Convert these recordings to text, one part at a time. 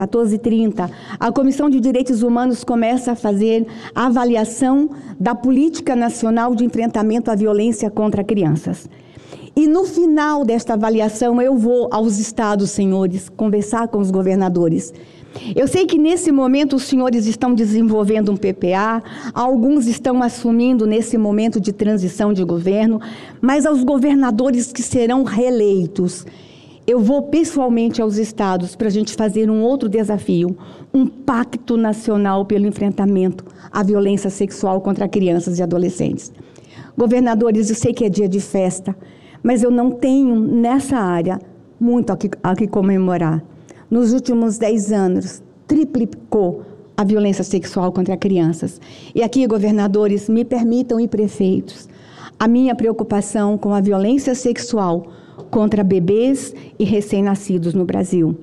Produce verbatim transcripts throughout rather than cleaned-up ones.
quatorze e trinta, a Comissão de Direitos Humanos começa a fazer a avaliação da Política Nacional de Enfrentamento à Violência contra Crianças. E no final desta avaliação eu vou aos estados, senhores, conversar com os governadores. Eu sei que nesse momento os senhores estão desenvolvendo um P P A, alguns estão assumindo nesse momento de transição de governo, mas aos governadores que serão reeleitos, eu vou pessoalmente aos estados para a gente fazer um outro desafio, um pacto nacional pelo enfrentamento à violência sexual contra crianças e adolescentes. Governadores, eu sei que é dia de festa, mas eu não tenho nessa área muito a que, a que comemorar. Nos últimos dez anos, triplicou a violência sexual contra crianças. E aqui, governadores, me permitam e prefeitos, a minha preocupação com a violência sexual contra bebês e recém-nascidos no Brasil.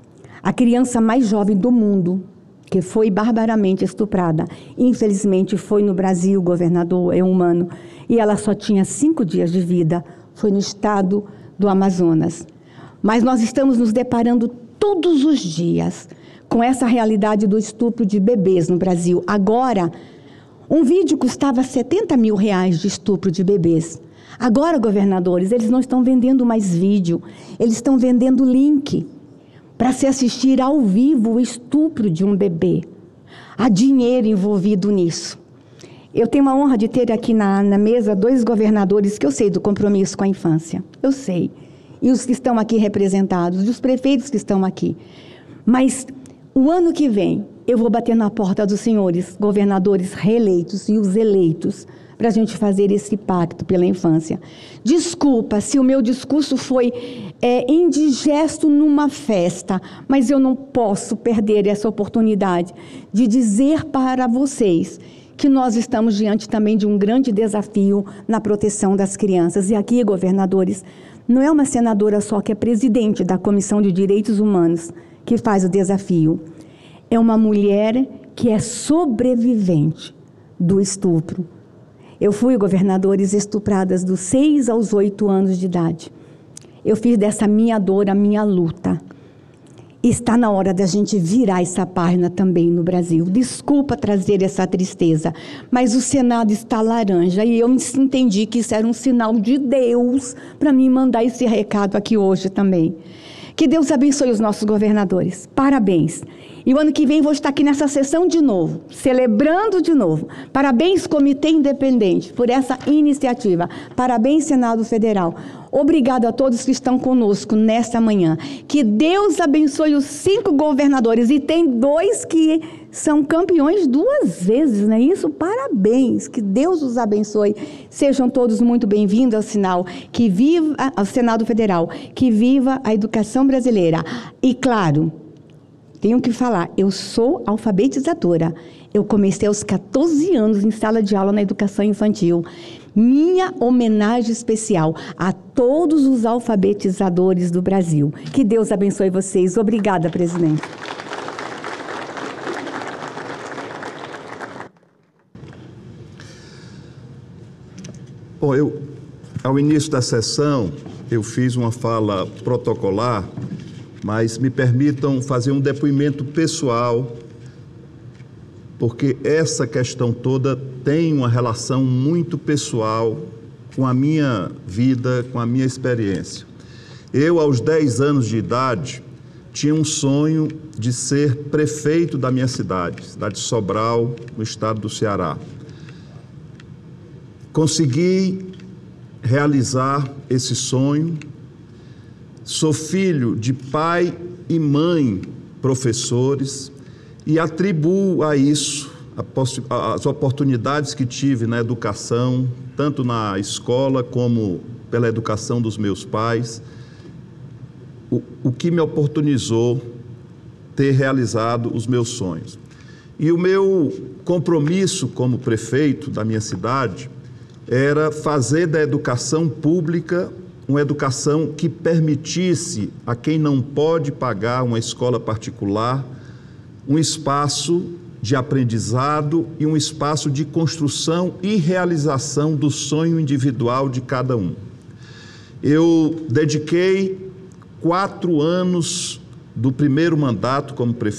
A criança mais jovem do mundo, que foi barbaramente estuprada, infelizmente foi no Brasil, governador, é humano, e ela só tinha cinco dias de vida, foi no estado do Amazonas. Mas nós estamos nos deparando todos os dias com essa realidade do estupro de bebês no Brasil. Agora, um vídeo custava setenta mil reais de estupro de bebês. Agora, governadores, eles não estão vendendo mais vídeo, eles estão vendendo link para se assistir ao vivo o estupro de um bebê. Há dinheiro envolvido nisso. Eu tenho a honra de ter aqui na, na mesa dois governadores que eu sei do compromisso com a infância. Eu sei. E os que estão aqui representados, e os prefeitos que estão aqui. Mas o ano que vem, eu vou bater na porta dos senhores governadores reeleitos e os eleitos, para a gente fazer esse pacto pela infância. Desculpa se o meu discurso foi é, indigesto numa festa, mas eu não posso perder essa oportunidade de dizer para vocês que nós estamos diante também de um grande desafio na proteção das crianças. E aqui, governadores, não é uma senadora só que é presidente da Comissão de Direitos Humanos que faz o desafio. É uma mulher que é sobrevivente do estupro. Eu fui, governadores, estupradas dos seis aos oito anos de idade. Eu fiz dessa minha dor a minha luta. E está na hora da gente virar essa página também no Brasil. Desculpa trazer essa tristeza, mas o Senado está laranja e eu entendi que isso era um sinal de Deus para me mandar esse recado aqui hoje também. Que Deus abençoe os nossos governadores. Parabéns. E o ano que vem vou estar aqui nessa sessão de novo, celebrando de novo. Parabéns, Comitê Independente, por essa iniciativa. Parabéns, Senado Federal. Obrigado a todos que estão conosco nesta manhã. Que Deus abençoe os cinco governadores. E tem dois que são campeões duas vezes, não é isso? Parabéns. Que Deus os abençoe. Sejam todos muito bem-vindos ao sinal. Que viva ao Senado Federal. Que viva a educação brasileira. E claro, tenho que falar, eu sou alfabetizadora. Eu comecei aos quatorze anos em sala de aula na educação infantil. Minha homenagem especial a todos os alfabetizadores do Brasil. Que Deus abençoe vocês. Obrigada, presidente. Bom, eu, ao início da sessão, eu fiz uma fala protocolar, mas me permitam fazer um depoimento pessoal, porque essa questão toda tem uma relação muito pessoal com a minha vida, com a minha experiência. Eu, aos dez anos de idade, tinha um sonho de ser prefeito da minha cidade, cidade de Sobral, no estado do Ceará. Consegui realizar esse sonho. Sou filho de pai e mãe professores e atribuo a isso as oportunidades que tive na educação, tanto na escola como pela educação dos meus pais, o, o que me oportunizou ter realizado os meus sonhos. E o meu compromisso como prefeito da minha cidade era fazer da educação pública uma educação que permitisse a quem não pode pagar uma escola particular um espaço de aprendizado e um espaço de construção e realização do sonho individual de cada um. Eu dediquei quatro anos do primeiro mandato como prefeito